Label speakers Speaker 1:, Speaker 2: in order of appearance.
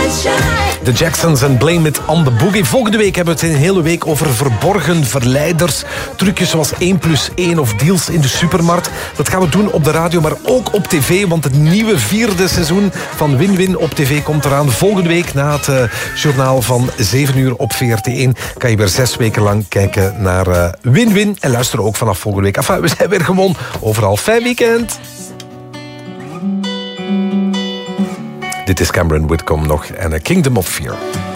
Speaker 1: De Jacksons en Blame It on the Boogie. Volgende week hebben we het een hele week over verborgen verleiders. Trucjes zoals 1+1 of deals in de supermarkt. Dat gaan we doen op de radio, maar ook op tv. Want het nieuwe 4e seizoen van Win-Win op tv komt eraan. Volgende week na het journaal van 7 uur op VRT1... kan je weer 6 weken lang kijken naar Win-Win. En luister ook vanaf volgende week. Enfin, we zijn weer gewoon overal. Fijn weekend. Dit is Cameron Whitcomb nog en A Kingdom of Fear.